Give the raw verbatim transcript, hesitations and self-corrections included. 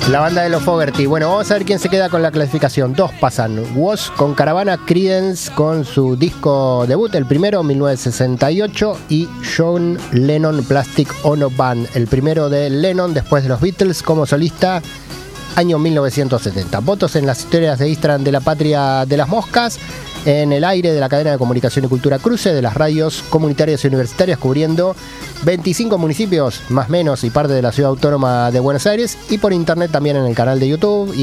La banda de los Fogerty. Bueno, vamos a ver quién se queda con la clasificación. Dos pasan. Woz con Caravana, Creedence con su disco debut, el primero, mil novecientos sesenta y ocho, y John Lennon Plastic Ono Band, el primero de Lennon después de los Beatles como solista, año mil novecientos setenta. Votos en las historias de Instagram de la Patria de las Moscas, en el aire de la cadena de comunicación y cultura Cruce, de las radios comunitarias y universitarias cubriendo veinticinco municipios más menos y parte de la ciudad autónoma de Buenos Aires, y por internet también en el canal de YouTube.